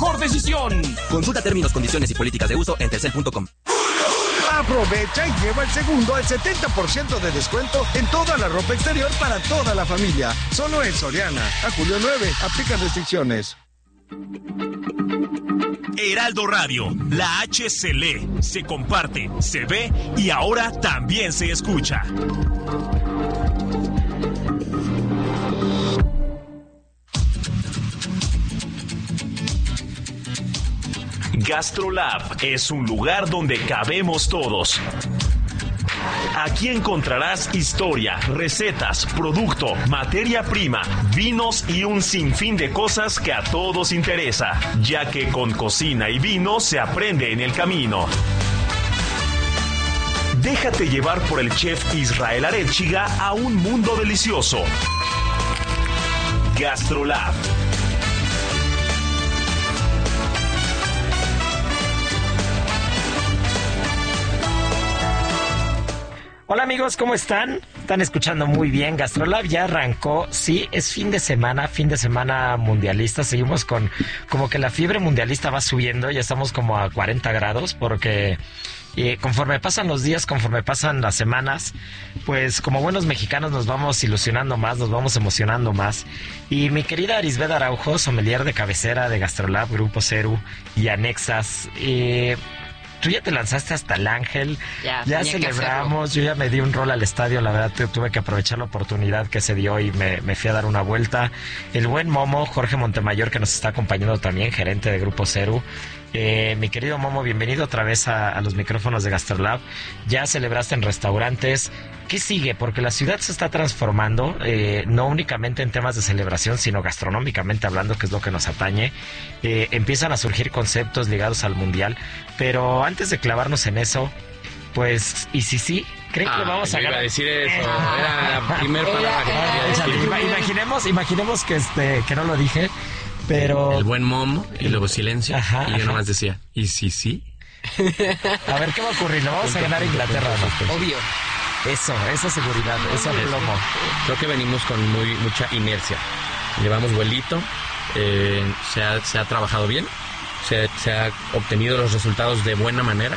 mejor decisión. Consulta términos, condiciones y políticas de uso en telcel.com. Aprovecha y lleva el segundo al 70% de descuento en toda la ropa exterior para toda la familia. Solo en Soriana. A julio 9. Aplican restricciones. Heraldo Radio, la H se lee, se comparte, se ve y ahora también se escucha. GastroLab es un lugar donde cabemos todos. Aquí encontrarás historia, recetas, producto, materia prima, vinos y un sinfín de cosas que a todos interesa, ya que con cocina y vino se aprende en el camino. Déjate llevar por el chef Israel Arechiga a un mundo delicioso. GastroLab. Hola amigos, ¿cómo están? Están escuchando muy bien. GastroLab ya arrancó. Sí, es fin de semana mundialista. Seguimos con como que la fiebre mundialista va subiendo. Ya estamos como a 40 grados porque conforme pasan los días, conforme pasan las semanas, pues como buenos mexicanos nos vamos ilusionando más, nos vamos emocionando más. Y mi querida Arisbeth Araujo, sommelier de cabecera de GastroLab, Grupo Ceru y Anexas, tú ya te lanzaste hasta el Ángel, ya celebramos, yo ya me di un rol al estadio, la verdad tuve que aprovechar la oportunidad que se dio y me fui a dar una vuelta. El buen Momo, Jorge Montemayor, que nos está acompañando también, gerente de Grupo Ceru. Mi querido Momo, bienvenido otra vez a los micrófonos de GastroLab. Ya celebraste en restaurantes. ¿Qué sigue? Porque la ciudad se está transformando, no únicamente en temas de celebración, sino gastronómicamente hablando, que es lo que nos atañe. Empiezan a surgir conceptos ligados al mundial, pero antes de clavarnos en eso, pues, ¿y si sí? ¿Creen que vamos a ganar? Iba a decir eso, era la primera palabra que quería decir. Imaginemos que no lo dije, pero... El buen Momo, y luego silencio, y yo nomás decía, ¿y si sí? A ver, ¿qué va a ocurrir? ¿Lo vamos a ganar a Inglaterra? Obvio. Eso, esa seguridad, ese plomo. Creo que venimos con mucha inercia. Llevamos vuelito, se ha trabajado bien, se ha obtenido los resultados de buena manera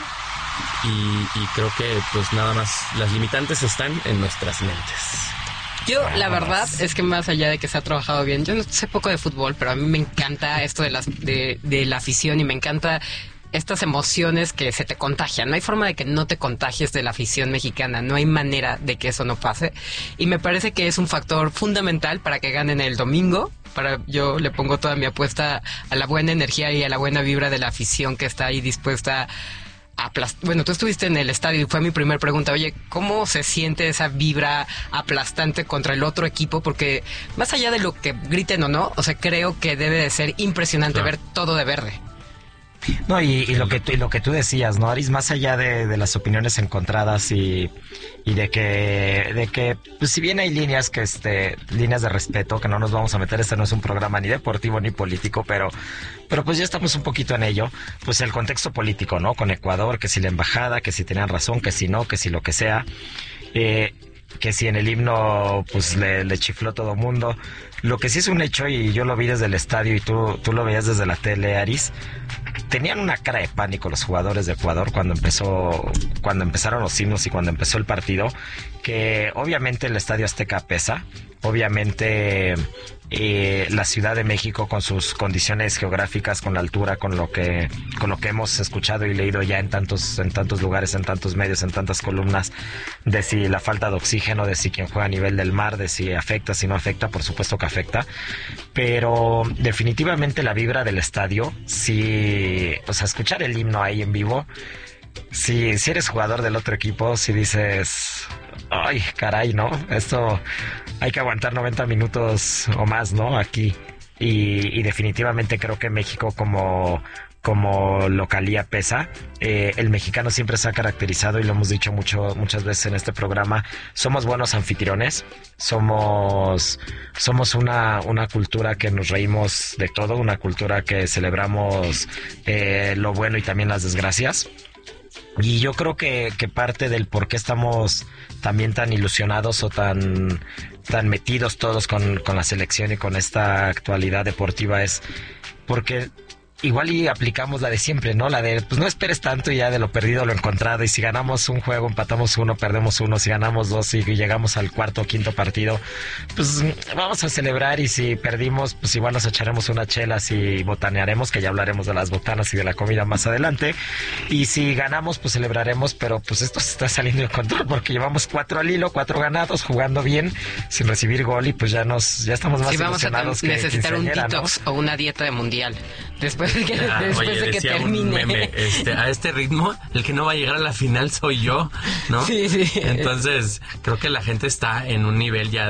y creo que pues nada más las limitantes están en nuestras mentes. Yo, la verdad, es que más allá de que se ha trabajado bien, yo no sé poco de fútbol, pero a mí me encanta esto de la afición y me encanta estas emociones que se te contagian. No hay forma de que no te contagies de la afición mexicana, no hay manera de que eso no pase. Y me parece que es un factor fundamental para que ganen el domingo. Yo le pongo toda mi apuesta a la buena energía y a la buena vibra de la afición que está ahí dispuesta a bueno, tú estuviste en el estadio y fue mi primera pregunta. Oye, ¿cómo se siente esa vibra aplastante contra el otro equipo? Porque más allá de lo que griten o no, o sea, creo que debe de ser impresionante ver todo de verde. No, y lo que tú decías, ¿no, Aris? Más allá de las opiniones encontradas y de que pues si bien hay líneas líneas de respeto, que no nos vamos a meter, este no es un programa ni deportivo ni político, pero pues ya estamos un poquito en ello, pues el contexto político, ¿no? Con Ecuador, que si la embajada, que si tenían razón, que si no, que si lo que sea, que si en el himno pues le chifló todo mundo. Lo que sí es un hecho, y yo lo vi desde el estadio y tú lo veías desde la tele, Aris, tenían una cara de pánico los jugadores de Ecuador cuando empezaron los himnos y cuando empezó el partido, que obviamente el Estadio Azteca pesa, obviamente la Ciudad de México con sus condiciones geográficas, con la altura, con lo que hemos escuchado y leído ya en tantos lugares, en tantos medios, en tantas columnas, de si la falta de oxígeno, de si quien juega a nivel del mar, de si afecta, si no afecta, por supuesto que afecta, pero definitivamente la vibra del estadio, sí, o sea, escuchar el himno ahí en vivo, si eres jugador del otro equipo, si dices, ay, caray, ¿no? Esto hay que aguantar 90 minutos o más, ¿no? Aquí. Y definitivamente creo que México como localía pesa. El mexicano siempre se ha caracterizado, y lo hemos dicho muchas veces en este programa, somos buenos anfitriones, somos una cultura que nos reímos de todo, una cultura que celebramos lo bueno y también las desgracias. Y yo creo que parte del por qué estamos también tan ilusionados o tan metidos todos con la selección y con esta actualidad deportiva es porque igual y aplicamos la de siempre, ¿no? La de, pues no esperes tanto y ya de lo perdido lo encontrado. Y si ganamos un juego, empatamos 1, perdemos 1. Si ganamos 2 y llegamos al 4 o 5º partido, pues vamos a celebrar. Y si perdimos, pues igual nos echaremos unas chelas y botanearemos, que ya hablaremos de las botanas y de la comida más adelante. Y si ganamos, pues celebraremos, pero pues esto se está saliendo de control porque llevamos 4 al hilo, 4 ganados, jugando bien, sin recibir gol, y pues ya estamos más emocionados que necesitar un quinceañera, detox, ¿no? O una dieta de mundial después de que, Oye, de que decía termine. un meme, a este ritmo el que no va a llegar a la final soy yo, ¿no? Sí. Entonces creo que la gente está en un nivel ya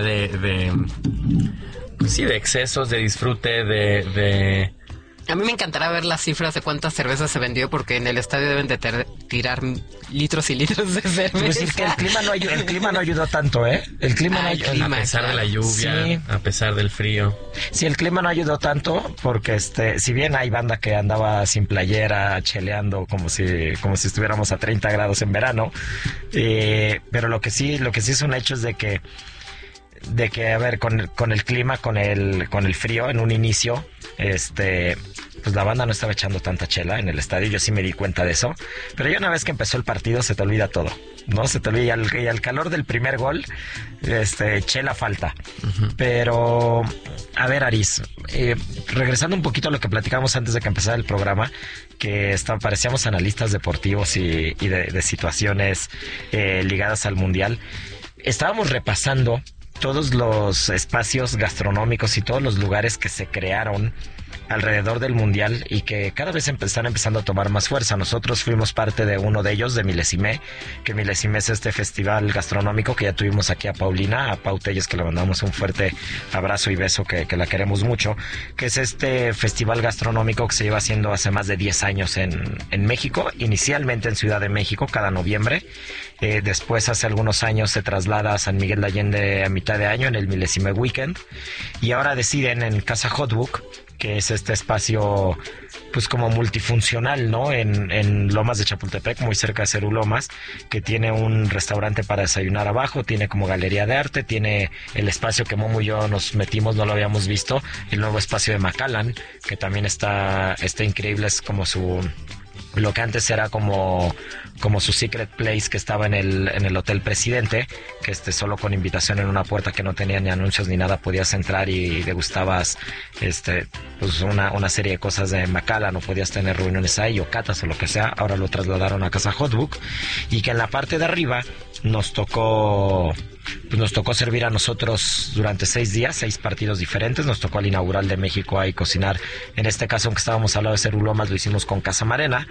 pues sí, de excesos, de disfrute, de A mí me encantará ver las cifras de cuántas cervezas se vendió, porque en el estadio deben de tirar litros y litros de cerveza. Pues decir que el clima no ayudó tanto, ¿eh? El clima no ayudó. a pesar de la lluvia, sí, a pesar del frío. Sí, el clima no ayudó tanto, porque si bien hay banda que andaba sin playera, cheleando como si estuviéramos a 30 grados en verano, pero lo que sí es un hecho es de que a ver, con el clima, con el frío en un inicio, pues la banda no estaba echando tanta chela en el estadio. Yo sí me di cuenta de eso, pero ya una vez que empezó el partido se te olvida todo, ¿no? Se te olvida, y al calor del primer gol, chela falta. Uh-huh. Pero a ver, Aris, regresando un poquito a lo que platicamos antes de que empezara el programa, que parecíamos analistas deportivos y de situaciones ligadas al mundial. Estábamos repasando todos los espacios gastronómicos y todos los lugares que se crearon alrededor del mundial y que cada vez están empezando a tomar más fuerza. Nosotros fuimos parte de uno de ellos, de Milésime, que Milésime es este festival gastronómico que ya tuvimos aquí a Paulina, a Pau Telles, que le mandamos un fuerte abrazo y beso, que la queremos mucho, que es este festival gastronómico que se lleva haciendo hace más de 10 años en México, inicialmente en Ciudad de México, cada noviembre. Después, hace algunos años, se traslada a San Miguel de Allende a mitad de año en el Milésime Weekend, y ahora deciden en Casa Hotbook, que es este espacio pues como multifuncional, ¿no? En Lomas de Chapultepec, muy cerca de Cerú Lomas, que tiene un restaurante para desayunar abajo, tiene como galería de arte, tiene el espacio que Momo y yo nos metimos, no lo habíamos visto, el nuevo espacio de Macallan, que también está increíble, es como lo que antes era como su secret place, que estaba en el Hotel Presidente, que solo con invitación en una puerta que no tenía ni anuncios ni nada podías entrar y degustabas pues una serie de cosas de Macallan, no podías tener reuniones ahí o catas o lo que sea. Ahora lo trasladaron a Casa Hotbook, y que en la parte de arriba nos tocó servir a nosotros durante 6 días, 6 partidos diferentes. Nos tocó al inaugural de México ahí cocinar. En este caso, aunque estábamos al lado de Cerú Lomas, lo hicimos con Casa Marena,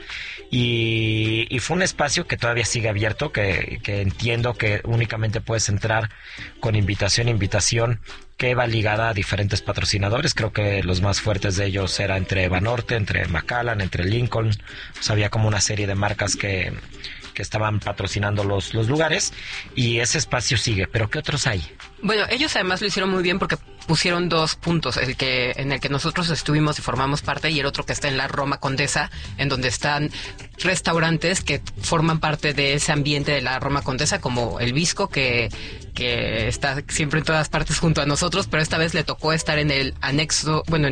y fue un espacio que todavía sigue abierto, que entiendo que únicamente puedes entrar con invitación que va ligada a diferentes patrocinadores. Creo que los más fuertes de ellos era entre Banorte, entre Macallan, entre Lincoln. O sea, había como una serie de marcas que estaban patrocinando los lugares, y ese espacio sigue. ¿Pero qué otros hay? Bueno, ellos además lo hicieron muy bien porque pusieron 2 puntos, en el que nosotros estuvimos y formamos parte, y el otro que está en la Roma Condesa, en donde están restaurantes que forman parte de ese ambiente de la Roma Condesa, como el Visco, que está siempre en todas partes junto a nosotros, pero esta vez le tocó estar en el anexo, bueno,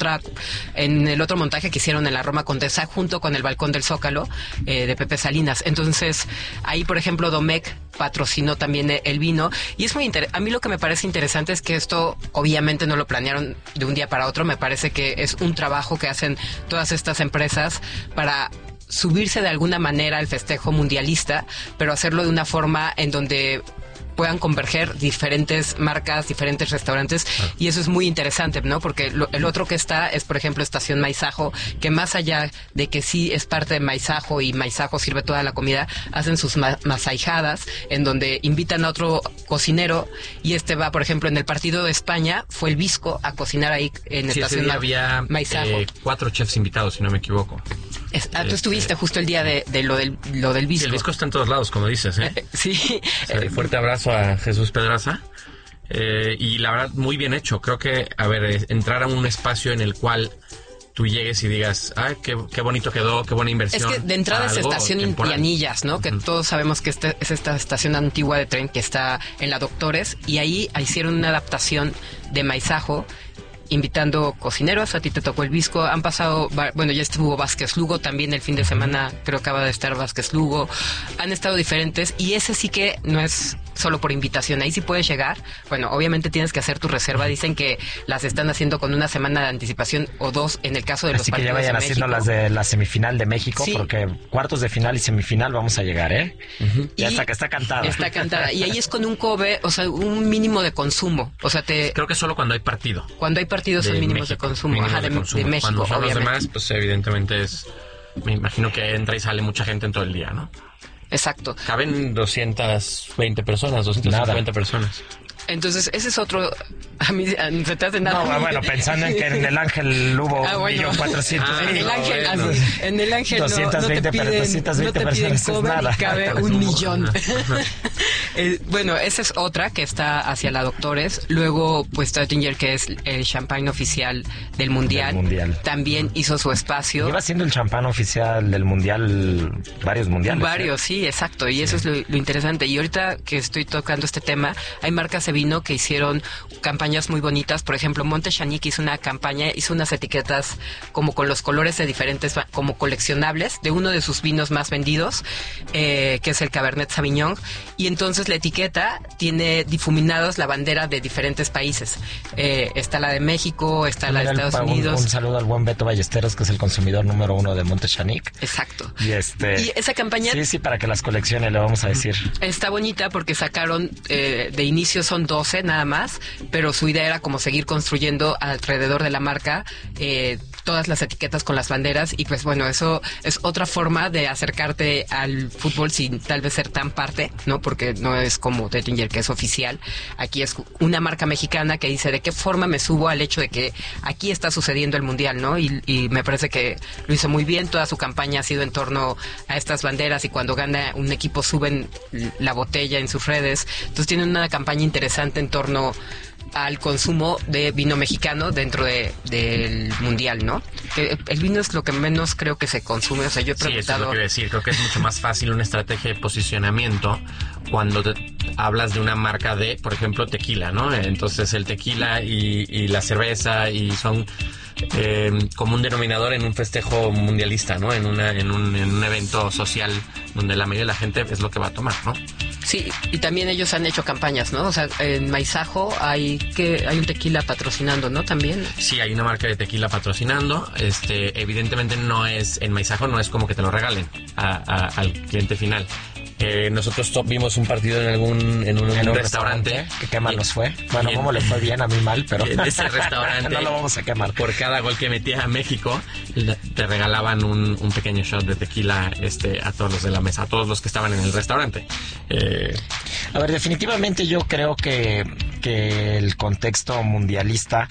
en el otro montaje que hicieron en la Roma Condesa, junto con el Balcón del Zócalo, de Pepe Salinas. Entonces, ahí, por ejemplo, Domecq patrocinó también el vino, y es muy interesante. A mí lo que me parece interesante es que esto obviamente no lo planearon de un día para otro. Me parece que es un trabajo que hacen todas estas empresas para subirse de alguna manera al festejo mundialista, pero hacerlo de una forma en donde puedan converger diferentes marcas, diferentes restaurantes, y eso es muy interesante, ¿no? Porque el otro que está es, por ejemplo, Estación Maizajo, que más allá de que sí es parte de Maizajo y Maizajo sirve toda la comida, hacen sus masaijadas, en donde invitan a otro cocinero, y va, por ejemplo, en el partido de España, fue el Visco a cocinar ahí en Estación había Maizajo. 4 chefs invitados, si no me equivoco. Tú estuviste justo el día de lo del Visco. Sí, el Visco está en todos lados, como dices, ¿eh? Sí. O sea, fuerte abrazo a Jesús Pedraza. Y la verdad, muy bien hecho. Creo que, entrar a un espacio en el cual tú llegues y digas, ¡ay, qué bonito quedó, qué buena inversión! Es que de entrada es Estación Indianillas, ¿no? Que todos sabemos que es esta estación antigua de tren que está en la Doctores, y ahí hicieron una adaptación de Maizajo, invitando cocineros. A ti te tocó el Visco. Han pasado, bueno, ya estuvo Vázquez Lugo también el fin de semana, creo que acaba de estar Vázquez Lugo. Han estado diferentes y ese sí que no es solo por invitación, ahí sí puedes llegar. Bueno, obviamente tienes que hacer tu reserva. Dicen que las están haciendo con una semana de anticipación o 2 en el caso de los partidos. Así que ya vayan haciendo las de la semifinal de México, sí, porque cuartos de final y semifinal vamos a llegar, ¿eh? Ya está cantada. Está cantada. Y ahí es con un Kobe, o sea, un mínimo de consumo. O sea, creo que solo cuando hay partido. Cuando hay partidos son mínimos de consumo. De México, cuando son obviamente. Los demás, pues evidentemente me imagino que entra y sale mucha gente en todo el día, ¿no? Exacto. Caben 220 personas, 250 personas. Entonces, ese es otro... A mí se te hace nada. No, bueno, pensando en que en el Ángel hubo 1.400.000. En el Ángel 220 no te piden cover y cabe 1,000,000. Bueno, esa es otra que está hacia la Doctores. Luego, pues Oettinger, que es el champán oficial del mundial. También hizo su espacio. Lleva siendo el champán oficial del Mundial varios mundiales. Sí, exacto. Y eso es lo interesante. Y ahorita que estoy tocando este tema, hay marcas de vino que hicieron campañas muy bonitas. Por ejemplo, Monte Chanic hizo una campaña, hizo unas etiquetas como con los colores de diferentes, como coleccionables, de uno de sus vinos más vendidos, que es el Cabernet Sauvignon. Y entonces la etiqueta tiene difuminados la bandera de diferentes países. Está la de México, está la de Estados Unidos. Un saludo al buen Beto Ballesteros, que es el consumidor número 1 de Monte Chanic. Exacto. Y esa campaña... Sí, para que las coleccione, le vamos a decir. Está bonita porque sacaron, de inicio son 12 nada más, pero su idea era como seguir construyendo alrededor de la marca todas las etiquetas con las banderas. Y pues bueno, eso es otra forma de acercarte al fútbol sin tal vez ser tan parte, ¿no? Porque no es como Oettinger, que es oficial. Aquí es una marca mexicana que dice de qué forma me subo al hecho de que aquí está sucediendo el mundial, ¿no? Y me parece que lo hizo muy bien. Toda su campaña ha sido en torno a estas banderas, y cuando gana un equipo suben la botella en sus redes. Entonces tienen una campaña interesante en torno al consumo de vino mexicano dentro del mundial, ¿no? Que el vino es lo que menos creo que se consume. O sea, yo he preguntado... Sí, eso es lo que iba a decir. Creo que es mucho más fácil una estrategia de posicionamiento cuando hablas de una marca de, por ejemplo, tequila, ¿no? Entonces el tequila y la cerveza y son como un denominador en un festejo mundialista, ¿no? En un evento social donde la mayoría de la gente es lo que va a tomar, ¿no? Sí, y también ellos han hecho campañas, ¿no? O sea, en Maizajo hay un tequila patrocinando, ¿no? También. Sí, hay una marca de tequila patrocinando. Evidentemente no es, en Maizajo no es como que te lo regalen al cliente final. Nosotros vimos un partido en un restaurante. ¿Qué mal nos fue? Bueno, ¿cómo le fue bien? A mí mal, pero... En ese restaurante... no lo vamos a quemar. Por cada gol que metía a México, te regalaban un pequeño shot de tequila a todos los de la mesa, a todos los que estaban en el restaurante. A ver, definitivamente yo creo que el contexto mundialista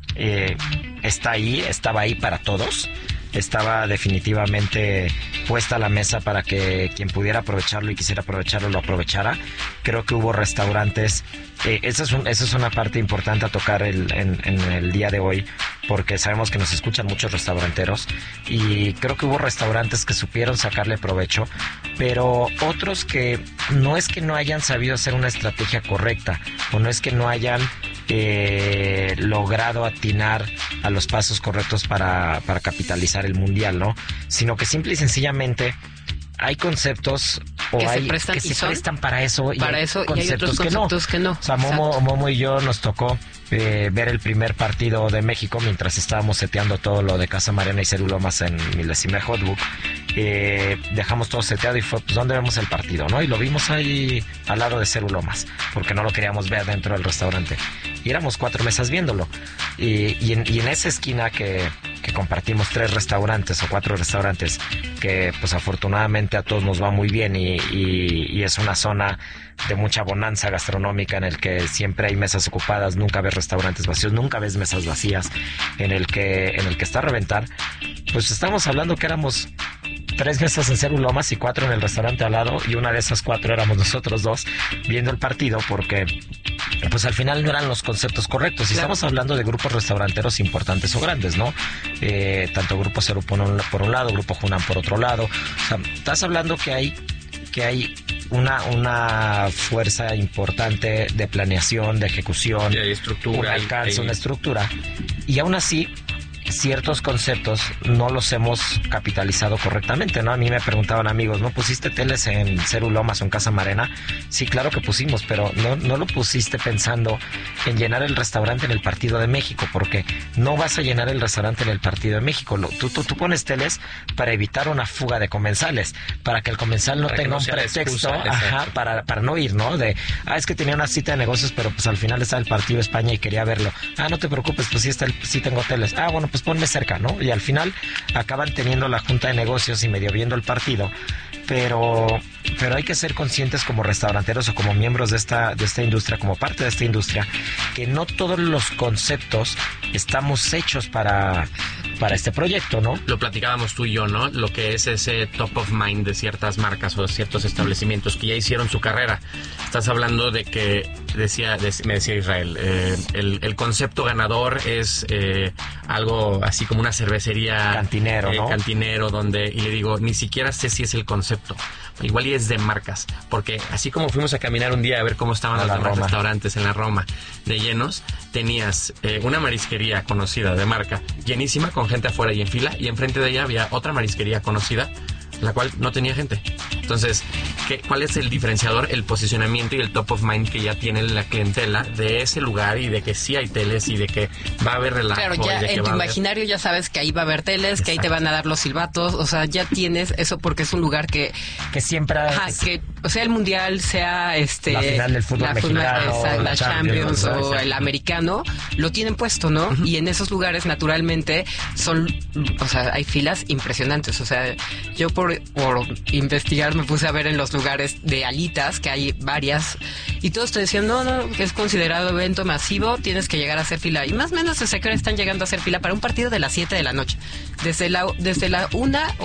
estaba ahí para todos. Estaba definitivamente puesta a la mesa para que quien pudiera aprovecharlo y quisiera aprovecharlo lo aprovechara. Creo que hubo restaurantes, esa es una parte importante a tocar en el día de hoy, porque sabemos que nos escuchan muchos restauranteros, y creo que hubo restaurantes que supieron sacarle provecho, pero otros que no es que no hayan sabido hacer una estrategia correcta, o no es que no hayan logrado atinar a los pasos correctos para capitalizar el mundial, ¿no? Sino que simple y sencillamente hay conceptos que se prestan para eso, y hay otros conceptos que no. O sea, Momo y yo nos tocó ver el primer partido de México mientras estábamos seteando todo lo de Casa Mariana y Cerulomas en Milésima Hotbook. Dejamos todo seteado y fue, pues, ¿dónde vemos el partido, no? Y lo vimos ahí al lado de Cerulomas, porque no lo queríamos ver dentro del restaurante. Y éramos 4 mesas viéndolo. Y en esa esquina que compartimos 3 restaurantes o 4 restaurantes, que pues afortunadamente a todos nos va muy bien, y es una zona de mucha bonanza gastronómica en el que siempre hay mesas ocupadas, nunca ves restaurantes vacíos, nunca ves mesas vacías, en el que está a reventar. Pues estamos hablando que éramos 3 mesas en Cerulomas y 4 en el restaurante al lado, y una de esas 4 éramos nosotros 2 viendo el partido, porque pues al final no eran los conceptos correctos. Y estamos hablando de grupos restauranteros importantes o grandes, ¿no? Tanto Grupo Cero por un lado, Grupo Hunan por otro lado. O sea, estás hablando que hay una fuerza importante de planeación, de ejecución, de estructura, un alcance, una estructura, y aún así ciertos conceptos no los hemos capitalizado correctamente, ¿no? A mí me preguntaban amigos, ¿no pusiste teles en Cerulomas o en Casa Marena? Sí, claro que pusimos, pero no lo pusiste pensando en llenar el restaurante en el Partido de México, porque no vas a llenar el restaurante en el Partido de México. Tú pones teles para evitar una fuga de comensales, para que el comensal no tenga un pretexto para no ir, ¿no? Es que tenía una cita de negocios, pero pues al final está el Partido de España y quería verlo. No te preocupes, pues sí tengo teles. Bueno, pues ponme cerca, ¿no? Y al final acaban teniendo la junta de negocios y medio viendo el partido, pero hay que ser conscientes como restauranteros o como miembros de esta industria, como parte de esta industria, que no todos los conceptos estamos hechos para este proyecto, ¿no? Lo platicábamos tú y yo, ¿no? Lo que es ese top of mind de ciertas marcas o de ciertos establecimientos que ya hicieron su carrera. Estás hablando de que, me decía Israel, el concepto ganador es algo así como una cervecería... Cantinero, ¿no? Cantinero, y le digo, ni siquiera sé si es el concepto. Igual y es de marcas, porque así como fuimos a caminar un día a ver cómo estaban los demás restaurantes en la Roma de llenos, tenías una marisquería conocida de marca, llenísima, con gente afuera y en fila, y enfrente de ella había otra marisquería conocida, la cual no tenía gente. Entonces, ¿cuál es el diferenciador? El posicionamiento y el top of mind que ya tiene la clientela de ese lugar, y de que sí hay teles y de que va a haber relajo. Claro, ya en tu imaginario ya sabes que ahí va a haber teles, exacto, que ahí te van a dar los silbatos, o sea, ya tienes eso porque es un lugar que siempre... que o sea el mundial, sea la final del fútbol mexicano, la Champions o el americano, lo tienen puesto, ¿no? Uh-huh. Y en esos lugares naturalmente hay filas impresionantes. O sea, yo por investigar me puse a ver en los lugares de alitas, que hay varias, y todos te decían, no, es considerado evento masivo, tienes que llegar a hacer fila. Y más o menos se cree están llegando a hacer fila para un partido de las 7 de la noche. Desde la 1